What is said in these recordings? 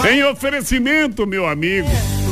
Em oferecimento, meu amigo,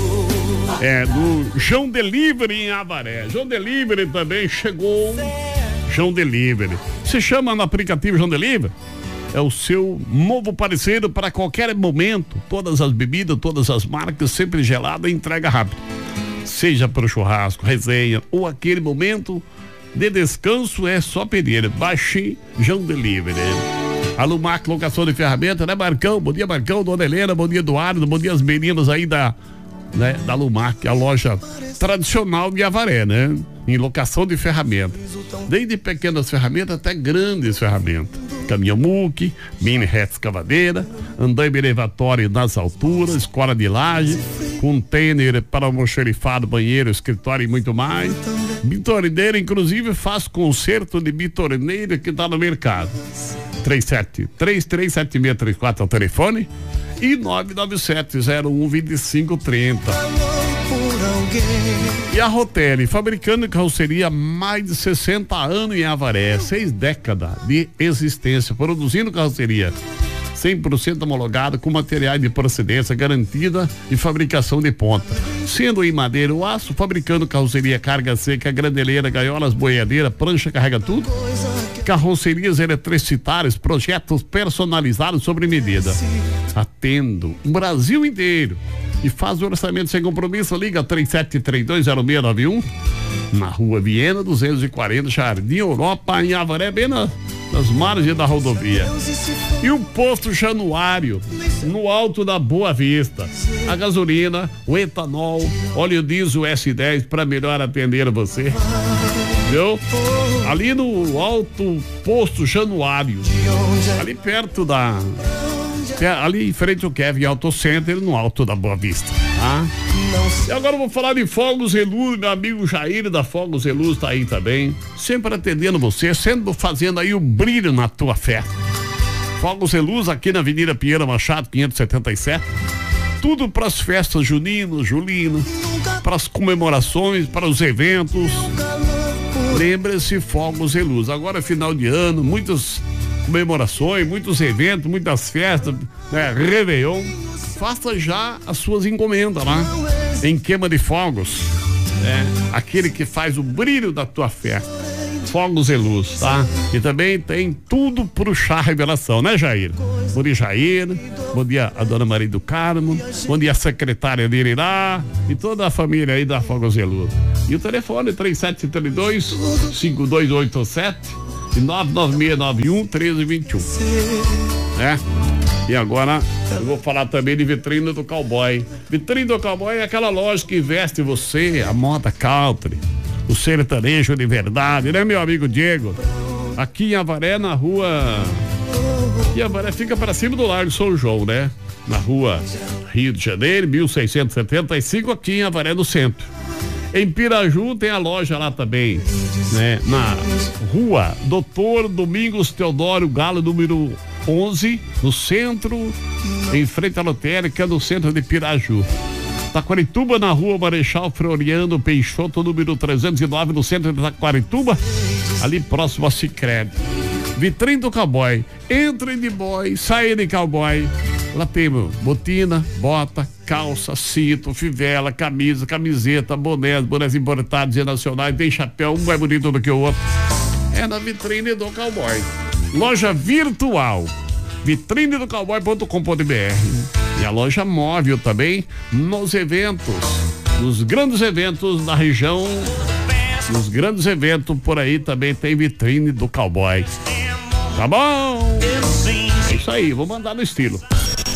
do João Delivery em Avaré. João Delivery também chegou. João Delivery. Se chama no aplicativo João Delivery. É o seu novo parceiro para qualquer momento. Todas as bebidas, todas as marcas, sempre gelada e entrega rápido. Seja para o churrasco, resenha ou aquele momento de descanso, é só pedir. Baixe João Delivery. A Lumac, locação de ferramenta, né, Marcão? Bom dia, Marcão, Dona Helena, bom dia, Eduardo, bom dia as meninas aí da Lumac, a loja tradicional de Avaré, né? Em locação de ferramentas. Desde pequenas ferramentas até grandes ferramentas. Caminhão muque, mini reta escavadeira, andaime elevatório nas alturas, escola de laje, container para almoxarifado, banheiro, escritório e muito mais. Bitoneira, inclusive, faz conserto de bitoneira que está no mercado. 37337634 é o telefone e 997012530. E a Rotelli, fabricando carroceria há mais de 60 anos em Avaré, 6 décadas de existência, produzindo carroceria 100% homologada com materiais de procedência garantida e fabricação de ponta, sendo em madeira ou aço, fabricando carroceria carga seca, graneleira, gaiolas, boiadeira, prancha, carrega tudo, carrocerias eletricitárias, projetos personalizados sobre medida. Atendo o Brasil inteiro e faz o orçamento sem compromisso. Liga 37320691 na Rua Viena 240, Jardim Europa, em Avaré, bem nas margens da rodovia. E o posto Januário, no alto da Boa Vista. A gasolina, o etanol, óleo diesel S10 para melhor atender você. Viu? Ali no alto posto Januário, ali perto ali em frente ao Kevin Auto Center, no alto da Boa Vista, tá? E agora eu vou falar de Fogos e Luz, meu amigo Jair da Fogos e Luz tá aí também, sempre atendendo você, fazendo aí o brilho na tua fé. Fogos e Luz aqui na Avenida Pinheiro Machado, 577. Tudo para as festas juninas, julinas, para as comemorações, para os eventos. Lembre-se, Fogos e Luz. Agora é final de ano, muitas comemorações, muitos eventos, muitas festas, né? Réveillon. Faça já as suas encomendas lá em queima de fogos, aquele que faz o brilho da tua fé. Fogos e Luz, tá? E também tem tudo pro chá revelação, né, Jair? Bom dia, Jair. Bom dia a dona Maria do Carmo. Bom dia a secretária dele lá e toda a família aí da Fogos e Luz. E o telefone 3732-5287 e 99691-1321. E agora eu vou falar também de Vitrine do Cowboy. Vitrine do Cowboy é aquela loja que veste você, a moda country, o sertanejo de verdade, né, meu amigo Diego? Aqui em Avaré, na rua... E Avaré fica para cima do Largo São João, né? Na rua Rio de Janeiro, 1675, aqui em Avaré, no centro. Em Piraju tem a loja lá também, né? Na rua Doutor Domingos Teodoro Galo, número 11, no centro, em frente à lotérica, no centro de Piraju. Taquarituba, na rua Marechal Floriano Peixoto, número 309, no centro de Taquarituba, ali próximo a Sicredi. Vitrine do Cowboy, entre de boy, saia de cowboy. Lá tem botina, bota, calça, cinto, fivela, camisa, camiseta, bonés importados e nacionais, tem chapéu, um mais bonito do que o outro. É na Vitrine do Cowboy. Loja virtual, vitrinedocowboy.com.br. E a loja móvel também nos eventos, nos grandes eventos da região, nos grandes eventos por aí também tem Vitrine do Cowboy. Tá bom? É isso aí, vou mandar no estilo.